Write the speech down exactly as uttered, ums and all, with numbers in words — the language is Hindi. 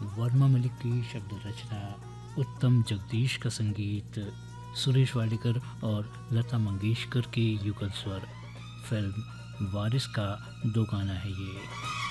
वर्मा मलिक की शब्द रचना, उत्तम जगदीश का संगीत, सुरेश वाडकर और लता मंगेशकर के युगल स्वर। फिल्म वारिस का दो गाना है ये।